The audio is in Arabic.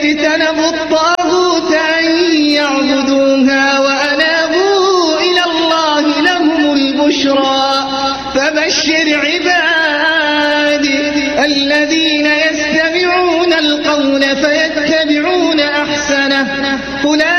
اجتنبوا الطاغوت أن يعبدوها وأنابوا إلى الله لهم البشرى فبشر عبادي الذين يستمعون القول فيتبعون أحسنه